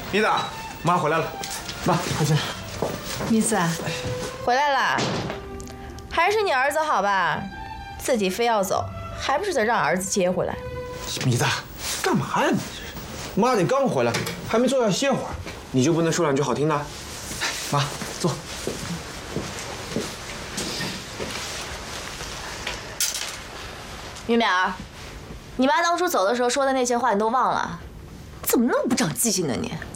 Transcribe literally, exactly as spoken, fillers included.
米子，妈回来了，妈快进来。 米子， 回来啦？还是你儿子好吧？自己非要走，还不是得让儿子接回来？ 米子，干嘛呀你这是？妈，你刚回来，还没坐下歇会儿，你就不能说两句好听的？妈，坐。 于淼儿，你妈当初走的时候说的那些话你都忘了？怎么那么不长记性呢你？